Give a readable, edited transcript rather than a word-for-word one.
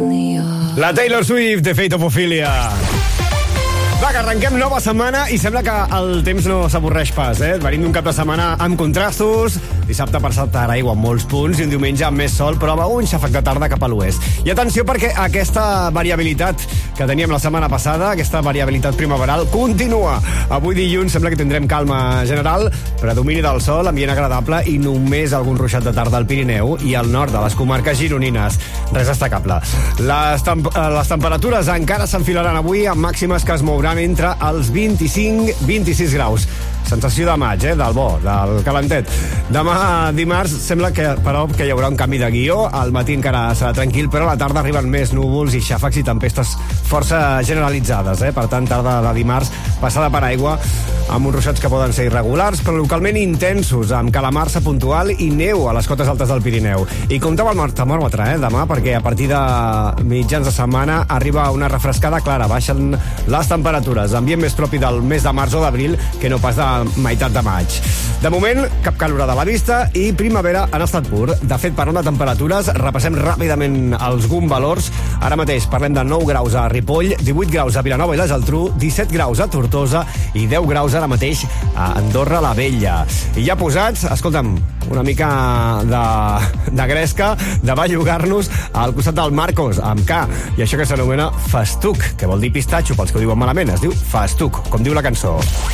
La Taylor Swift, de Fate of Ophelia. Va, que arrenquem nova setmana i sembla que el temps no s'avorreix pas, Venim d'un cap de setmana amb contrastos, dissabte per saltar aigua amb molts punts i un diumenge amb més sol, però un xàfec de tarda cap a l'oest. I atenció perquè aquesta variabilitat que teníem la setmana passada, aquesta variabilitat primaveral, continua. Avui dilluns sembla que tindrem calma general, predomini del sol, ambient agradable i només algun ruixat de tarda al Pirineu i al nord de les comarques gironines. Res destacable. Les temperatures encara s'enfilaran avui amb màximes que es mouran entre els 25-26 graus. Sensació de maig, del bo, del calentet. Demà dimarts sembla que, però, que hi haurà un canvi de guió. Al matí encara serà tranquil, però a la tarda arriben més núvols i xàfecs i tempestes força generalitzades. Per tant, tarda de dimarts passada per aigua amb uns ruixats que poden ser irregulars, però localment intensos, amb calamarsa puntual i neu a les cotes altes del Pirineu. I compteu amb el termòmetre, demà, perquè a partir de mitjans de setmana arriba una refrescada clara, baixen les temperatures, ambient més propi del mes de març o d'abril que no pas de meitat de maig. De moment, cap calorada a la vista i primavera en estat pur. De fet, parlant de temperatures, repassem ràpidament els valors. Ara mateix parlem de 9 graus a Ripoll, 18 graus a Vilanova i la Geltrú, 17 graus a Tortosa i 10 graus ara mateix a Andorra la Vella. I ja posats, escolta'm, una mica de gresca, de bellugar-nos al costat del Marcos, amb K, i això que s'anomena festuc, que vol dir pistatxo, pels que ho diuen malament, es diu festuc, com diu la cançó.